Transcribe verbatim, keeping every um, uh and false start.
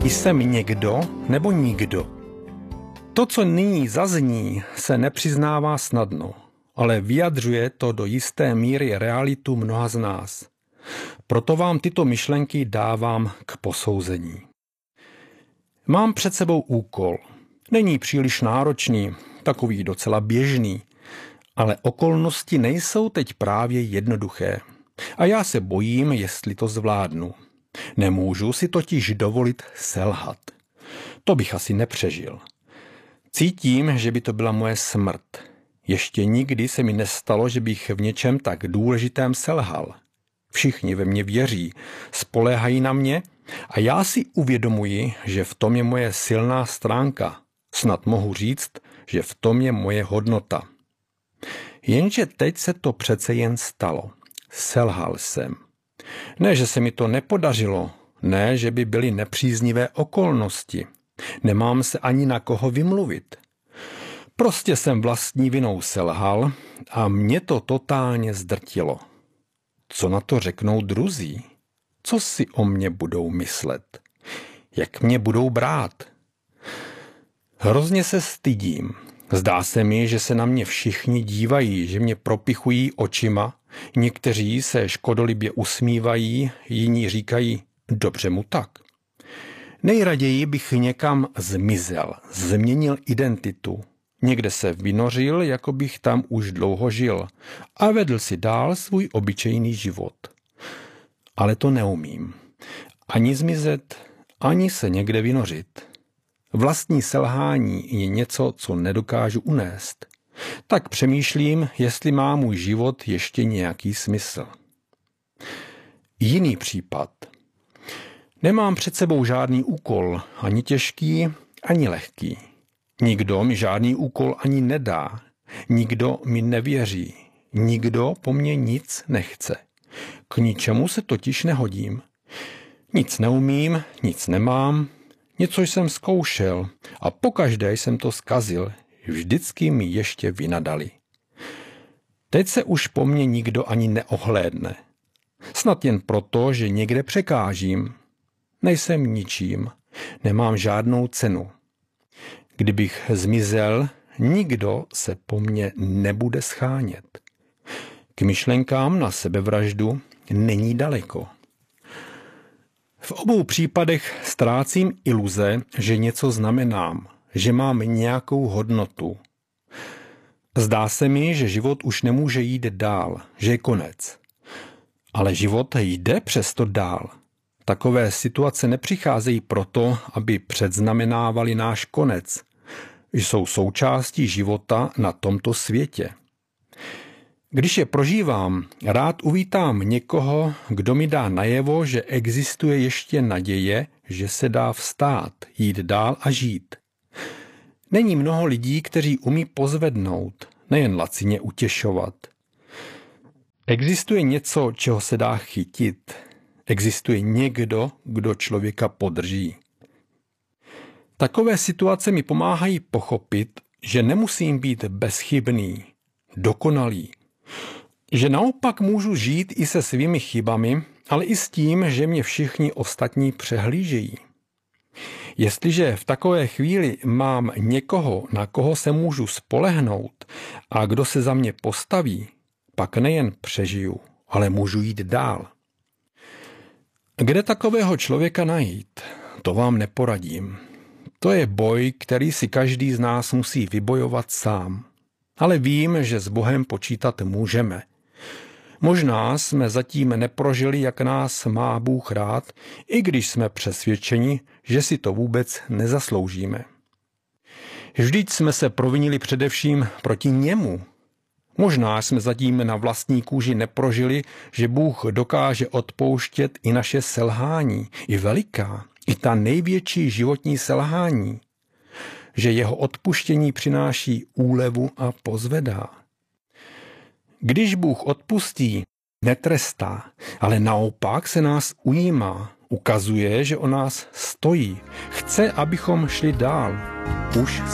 Jsem někdo nebo nikdo? To, co nyní zazní, se nepřiznává snadno, ale vyjadřuje to do jisté míry realitu mnoha z nás. Proto vám tyto myšlenky dávám k posouzení. Mám před sebou úkol. Není příliš náročný, takový docela běžný, ale okolnosti nejsou teď právě jednoduché. A já se bojím, jestli to zvládnu. Nemůžu si totiž dovolit selhat. To bych asi nepřežil. Cítím, že by to byla moje smrt. Ještě nikdy se mi nestalo, že bych v něčem tak důležitém selhal. Všichni ve mně věří, spoléhají na mě a já si uvědomuji, že v tom je moje silná stránka. Snad mohu říct, že v tom je moje hodnota. Jenže teď se to přece jen stalo. Selhal jsem. Ne, že se mi to nepodařilo, ne, že by byly nepříznivé okolnosti. Nemám se ani na koho vymluvit. Prostě jsem vlastní vinou selhal a mě to totálně zdrtilo. Co na to řeknou druzí? Co si o mě budou myslet? Jak mě budou brát? Hrozně se stydím. Zdá se mi, že se na mě všichni dívají, že mě propichují očima. Někteří se škodolibě usmívají, jiní říkají, dobře mu tak. Nejraději bych někam zmizel, změnil identitu. Někde se vynořil, jako bych tam už dlouho žil a vedl si dál svůj obyčejný život. Ale to neumím. Ani zmizet, ani se někde vynořit. Vlastní selhání je něco, co nedokážu unést. Tak přemýšlím, jestli má můj život ještě nějaký smysl. Jiný případ. Nemám před sebou žádný úkol, ani těžký, ani lehký. Nikdo mi žádný úkol ani nedá. Nikdo mi nevěří. Nikdo po mně nic nechce. K ničemu se totiž nehodím. Nic neumím, nic nemám. Něco jsem zkoušel a pokaždé jsem to zkazil. Vždycky mi ještě vynadali. Teď se už po mně nikdo ani neohlédne. Snad jen proto, že někde překážím. Nejsem ničím, nemám žádnou cenu. Kdybych zmizel, nikdo se po mně nebude schánět. K myšlenkám na sebevraždu není daleko. V obou případech ztrácím iluze, že něco znamenám, že mám nějakou hodnotu. Zdá se mi, že život už nemůže jít dál, že je konec. Ale život jde přesto dál. Takové situace nepřicházejí proto, aby předznamenávali náš konec. Jsou součástí života na tomto světě. Když je prožívám, rád uvítám někoho, kdo mi dá najevo, že existuje ještě naděje, že se dá vstát, jít dál a žít. Není mnoho lidí, kteří umí pozvednout, nejen lacině utěšovat. Existuje něco, čeho se dá chytit. Existuje někdo, kdo člověka podrží. Takové situace mi pomáhají pochopit, že nemusím být bezchybný, dokonalý. Že naopak můžu žít i se svými chybami, ale i s tím, že mě všichni ostatní přehlížejí. Jestliže v takové chvíli mám někoho, na koho se můžu spolehnout a kdo se za mě postaví, pak nejen přežiju, ale můžu jít dál. Kde takového člověka najít? To vám neporadím. To je boj, který si každý z nás musí vybojovat sám. Ale vím, že s Bohem počítat můžeme. Možná jsme zatím neprožili, jak nás má Bůh rád, i když jsme přesvědčeni, že si to vůbec nezasloužíme. Vždyť jsme se provinili především proti němu. Možná jsme zatím na vlastní kůži neprožili, že Bůh dokáže odpouštět i naše selhání, i veliká, i ta největší životní selhání. Že jeho odpuštění přináší úlevu a pozvedá. Když Bůh odpustí, netrestá, ale naopak se nás ujímá, ukazuje, že o nás stojí, chce, abychom šli dál. Už